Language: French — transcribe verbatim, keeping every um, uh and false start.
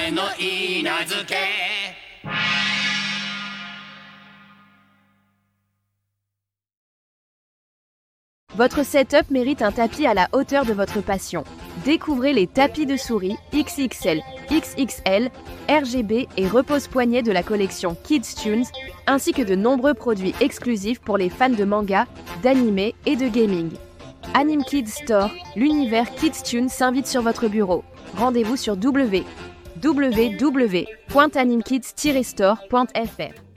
前の稲漬け。 Votre setup mérite un tapis à la hauteur de votre passion. Découvrez les tapis de souris X X L, X X L, R G B et repose-poignet de la collection Kids Tunes, ainsi que de nombreux produits exclusifs pour les fans de manga, d'anime et de gaming. Anime Kids Store, l'univers Kids Tunes s'invite sur votre bureau. Rendez-vous sur w w w point animekids tiret store point f r.